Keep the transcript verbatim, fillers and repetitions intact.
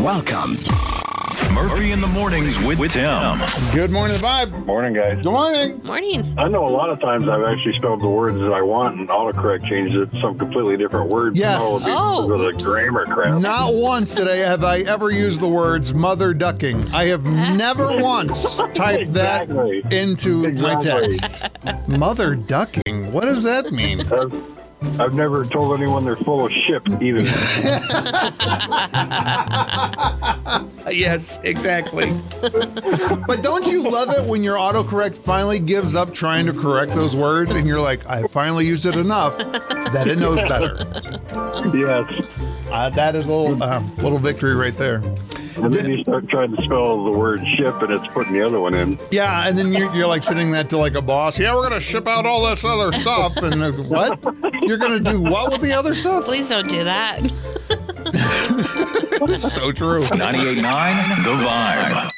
Welcome. Murphy in the Mornings with, with Tim. Good morning, Vibe. Morning, guys. Good morning. Morning. I know a lot of times I've actually spelled the words that I want, and autocorrect changes it to some completely different words. Yes. Oh, Oh, because of oops. the grammar crap. Not once did I have I ever used the words mother ducking. I have never once typed Exactly. that into my Exactly. text. Mother ducking? What does that mean? I've, I've never told anyone they're full of shit either. Yes, exactly. But don't you love it when your autocorrect finally gives up trying to correct those words and you're like, I finally used it enough that it knows better. Yes. Uh, that is a little, uh, little victory right there. And then you start trying to spell the word ship, and it's putting the other one in. Yeah, and then you're, you're like sending that to like a boss. Yeah, we're going to ship out all this other stuff. And uh, what? You're going to do what with the other stuff? Please don't do that. So true. ninety-eight point nine The Vibe.